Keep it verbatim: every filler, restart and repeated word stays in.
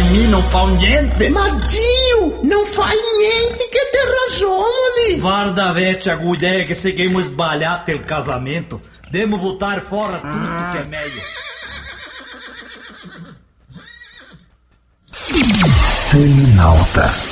mim não faz niente. Mas tio, não faz niente que tem razão, mano. Varda vete a ideia que se queimos esbalhar ter casamento. Demos botar fora tudo que é meio. Seminalta.